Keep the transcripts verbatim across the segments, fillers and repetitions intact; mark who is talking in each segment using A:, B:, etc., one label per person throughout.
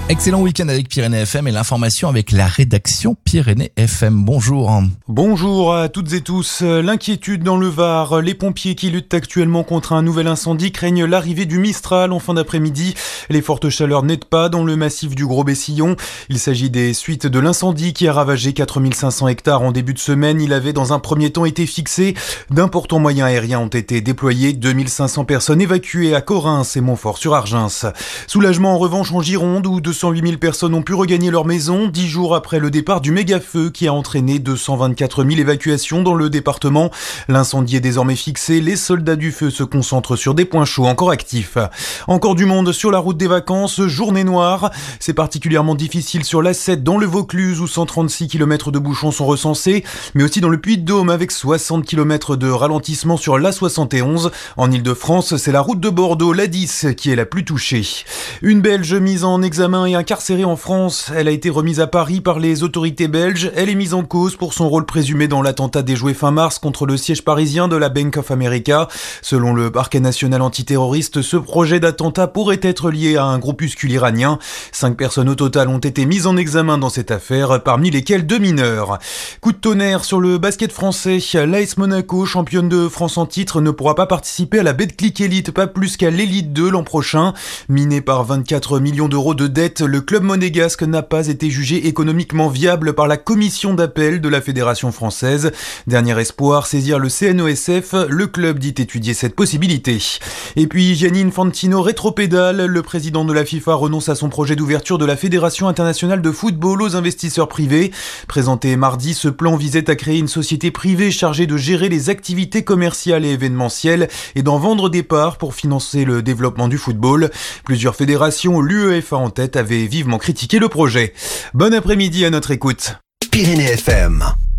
A: Excellent week-end avec Pyrénées F M et l'information avec la rédaction Pyrénées F M. Bonjour.
B: Bonjour à toutes et tous. L'inquiétude dans le Var. Les pompiers qui luttent actuellement contre un nouvel incendie craignent l'arrivée du Mistral en fin d'après-midi. Les fortes chaleurs n'aident pas dans le massif du Gros-Bessillon. Il s'agit des suites de l'incendie qui a ravagé quatre mille cinq cents hectares en début de semaine. Il avait dans un premier temps été fixé. D'importants moyens aériens ont été déployés. deux mille cinq cents personnes évacuées à Corrins et Montfort-sur-Argens. Soulagement en revanche en Gironde où deux cent huit mille personnes ont pu regagner leur maison, dix jours après le départ du méga-feu qui a entraîné deux cent vingt-quatre mille évacuations dans le département. L'incendie est désormais fixé, les soldats du feu se concentrent sur des points chauds encore actifs. Encore du monde sur la route des vacances, journée noire. C'est particulièrement difficile sur l'A sept dans le Vaucluse où cent trente-six kilomètres de bouchons sont recensés, mais aussi dans le Puy-de-Dôme avec soixante kilomètres de ralentissement sur l'A soixante et onze. En Ile-de-France, c'est la route de Bordeaux, l'A dix, qui est la plus touchée. Une Belge mise en examen et incarcérée en France. Elle a été remise à Paris par les autorités belges. Elle est mise en cause pour son rôle présumé dans l'attentat déjoué fin mars contre le siège parisien de la Bank of America. Selon le parquet national antiterroriste, ce projet d'attentat pourrait être lié à un groupuscule iranien. Cinq personnes au total ont été mises en examen dans cette affaire, parmi lesquelles deux mineurs. Coup de tonnerre sur le basket français. L'A S Monaco, championne de France en titre, ne pourra pas participer à la Betclic Elite, pas plus qu'à l'Elite deux l'an prochain. Miné par vingt-quatre millions d'euros de dettes, le club monégasque n'a pas été jugé économiquement viable par la commission d'appel de la Fédération française. Dernier espoir, saisir le C N O S F, le club dit étudier cette possibilité. Et puis Gianni Infantino rétropédale, le président de la FIFA renonce à son projet d'ouverture de la Fédération internationale de football aux investisseurs privés. Présenté mardi, ce plan visait à créer une société privée chargée de gérer les activités commerciales et événementielles et d'en vendre des parts pour financer le développement du football. Plusieurs fédérations, l'U E F A en tête, avaient vivement critiqué le projet. Bon après-midi à notre écoute.
C: Pyrénées F M.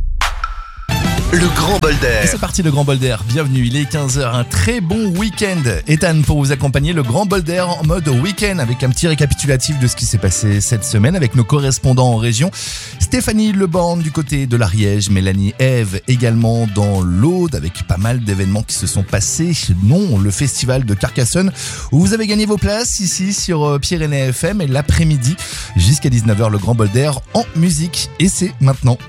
C: Le Grand Bol d'Air.
A: Et c'est parti, le Grand Bol d'Air. Bienvenue, il est quinze heures. Un très bon week-end. Ethan pour vous accompagner, le Grand Bol d'Air en mode week-end avec un petit récapitulatif de ce qui s'est passé cette semaine avec nos correspondants en région. Stéphanie Leborne du côté de l'Ariège, Mélanie Ève également dans l'Aude avec pas mal d'événements qui se sont passés. Non, le festival de Carcassonne où vous avez gagné vos places ici sur Pyrénées F M et l'après-midi jusqu'à dix-neuf heures, le Grand Bol d'Air en musique. Et c'est maintenant.